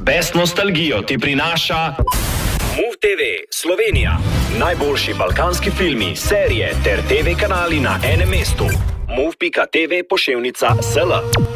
Best nostalgijo ti prinaša MOV TV Slovenija. Najboljši balkanski filmi, serije ter TV kanali na enem mestu. MOV.tv /SL